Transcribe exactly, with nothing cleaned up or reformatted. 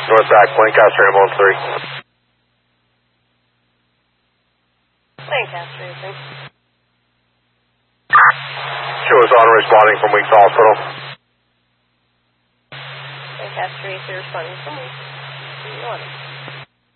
North back, Lancaster ambulance three. Lancaster, anything? Show us on responding from Weeks Hospital. Lancaster, eight, responding from Weeks.